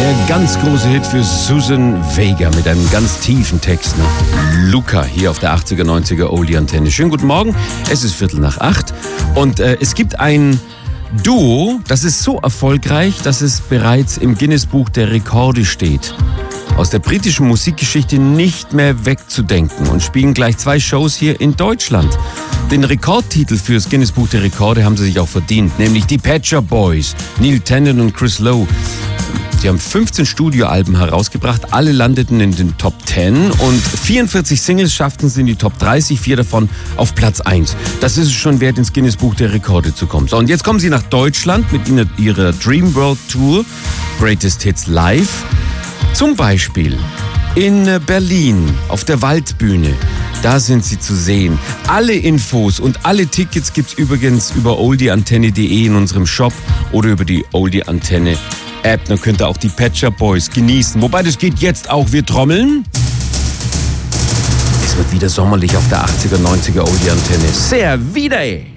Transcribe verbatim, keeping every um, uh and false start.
Der ganz große Hit für Susan Vega mit einem ganz tiefen Text. Ne? Luca hier auf der achtziger, neunziger Oldie Antenne. Schönen guten Morgen, es ist Viertel nach acht und äh, es gibt ein Duo, das ist so erfolgreich, dass es bereits im Guinness-Buch der Rekorde steht. Aus der britischen Musikgeschichte nicht mehr wegzudenken und spielen gleich zwei Shows hier in Deutschland. Den Rekordtitel fürs Guinness-Buch der Rekorde haben sie sich auch verdient, nämlich die Pet Shop Boys, Neil Tennant und Chris Lowe. Sie haben fünfzehn Studioalben herausgebracht, alle landeten in den Top zehn und vierundvierzig Singles schafften sie in die Top dreißig, vier davon auf Platz eins. Das ist es schon wert, ins Guinness-Buch der Rekorde zu kommen. So, und jetzt kommen sie nach Deutschland mit ihrer Dream World Tour, Greatest Hits Live. Zum Beispiel in Berlin auf der Waldbühne. Da sind sie zu sehen. Alle Infos und alle Tickets gibt's übrigens über oldie antenne punkt de in unserem Shop oder über die Oldie Antenne App. Dann könnt ihr auch die Pet Shop Boys genießen. Wobei, das geht jetzt auch. Wir trommeln. Es wird wieder sommerlich auf der achtziger, neunziger Oldie Antenne. Sehr wieder!